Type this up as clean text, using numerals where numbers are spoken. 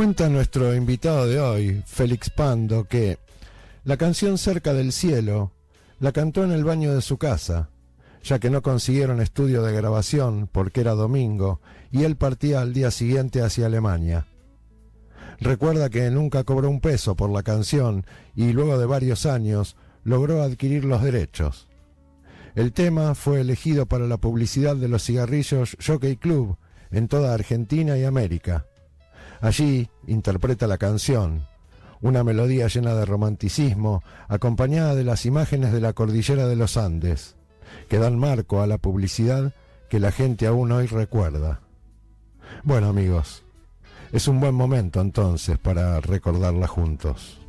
Cuenta nuestro invitado de hoy, Félix Pando, que la canción Cerca del Cielo la cantó en el baño de su casa, ya que no consiguieron estudio de grabación porque era domingo y él partía al día siguiente hacia Alemania. Recuerda que nunca cobró un peso por la canción y luego de varios años logró adquirir los derechos. El tema fue elegido para la publicidad de los cigarrillos Jockey Club en toda Argentina y América. Allí interpreta la canción, una melodía llena de romanticismo, acompañada de las imágenes de la cordillera de los Andes, que dan marco a la publicidad que la gente aún hoy recuerda. Bueno, amigos, es un buen momento entonces para recordarla juntos.